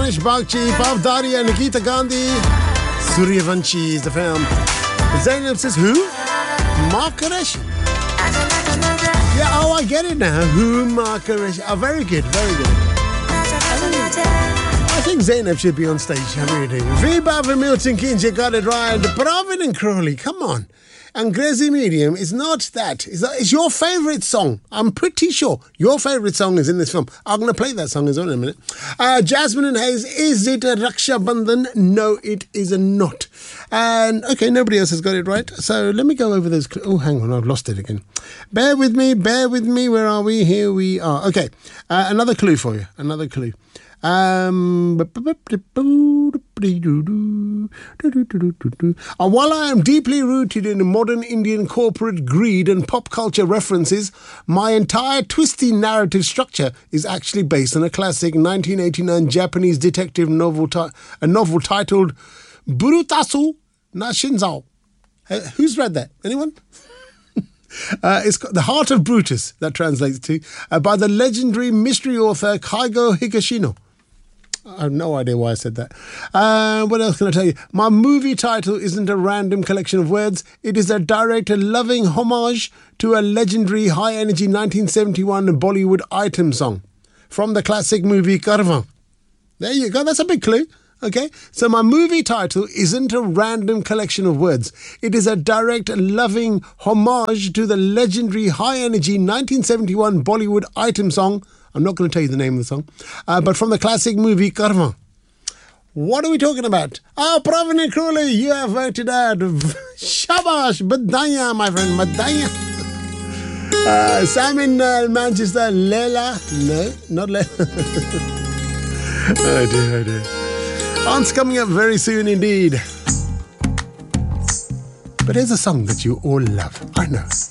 Ramesh Bagchi, Pavdaria, Nikita Gandhi, Suryavanshi is the film. Zainab says, who? Mark Qureshi. Yeah, oh, I get it now. Who? Mark Qureshi. Oh, very good, very good. I think Zainab should be on stage. I really do. Reba from Milton Keynes, you got it right. Pravin and Crawley, come on. And Gracie Medium is not that. It's your favourite song. I'm pretty sure your favourite song is in this film. I'm going to play that song as well in a minute. Jasmine and Hayes, is it a Raksha Bandhan? No, it is not. And, okay, nobody else has got it right. So let me go over those. Oh, hang on, I've lost it again. Bear with me. Where are we? Here we are. Okay, another clue for you. Another clue. While I am deeply rooted in modern Indian corporate greed and pop culture references, my entire twisty narrative structure is actually based on a classic 1989 Japanese detective novel, a novel titled Burutasu na Shinzao. Who's read that? Anyone? It's got The Heart of Brutus, that translates to, by the legendary mystery author Kaigo Higashino. I have no idea why I said that. What else can I tell you? My movie title isn't a random collection of words. It is a direct and loving homage to a legendary high-energy 1971 Bollywood item song from the classic movie Karvan. There you go. That's a big clue. Okay, so my movie title isn't a random collection of words. It is a direct, loving homage to the legendary high-energy 1971 Bollywood item song. I'm not going to tell you the name of the song, but from the classic movie Karvan. What are we talking about? Pravin and Crawley, you have voted out. Shabash, Badaya, my friend, Badaya. Sam in Manchester, Leila. No, not Leila. Oh dear. Aunt's coming up very soon indeed. But here's a song that you all love. I know.